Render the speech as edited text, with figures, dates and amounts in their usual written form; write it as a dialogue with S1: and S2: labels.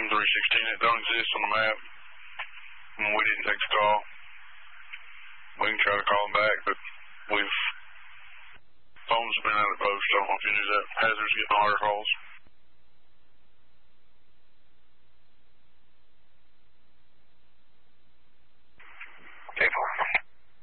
S1: 316. It don't exist on the map. And we didn't take the call. We can try to call them back, but phones have been out of post. I don't know if you knew that. Hazard's getting all our calls.